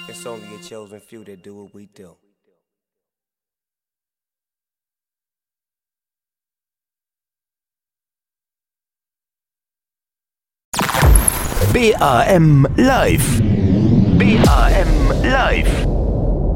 It's only a chosen few that do what we do. BAM Live. BAM Live.